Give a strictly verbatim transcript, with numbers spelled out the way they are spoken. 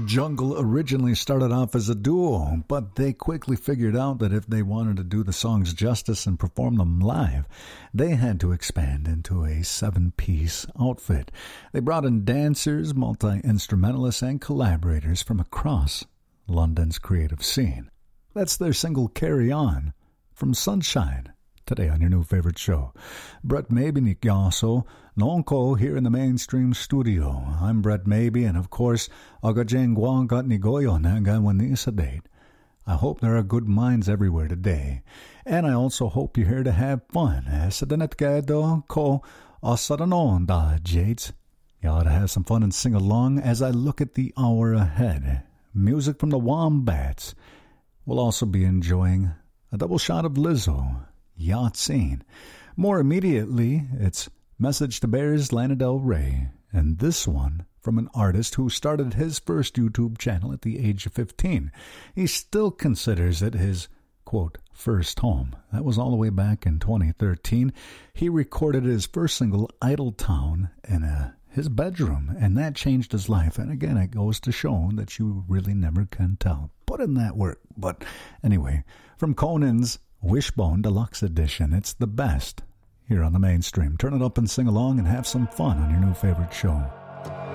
Jungle originally started off as a duo, but they quickly figured out that if they wanted to do the songs justice and perform them live, they had to expand into a seven-piece outfit. They brought in dancers, multi-instrumentalists, and collaborators from across London's creative scene. That's their single Carry On from Sunshine. Today on your new favorite show, Brett Maybe Nikyaso, Nonko here in the Mainstream studio. I'm Brett Maybe, and of course, Agajengwa got Nigoyo Nagawanisa date. I hope there are good minds everywhere today, and I also hope you're here to have fun. Esadanetgado ko osadanon da Jades. You ought to have some fun and sing along as I look at the hour ahead. Music from the Wombats. We'll also be enjoying a double shot of Lizzo. Yacht Scene. More immediately, it's Message to Bears, Lana Del Rey, and this one from an artist who started his first YouTube channel at the age of fifteen. He still considers it his, quote, first home. That was all the way back in twenty thirteen. He recorded his first single, Idle Town, in a, his bedroom, and that changed his life. And again, it goes to show that you really never can tell. Put in that work. But anyway, from Conan's Wishbone Deluxe Edition. It's the best here on the Mainstream. Turn it up and sing along and have some fun on your new favorite show.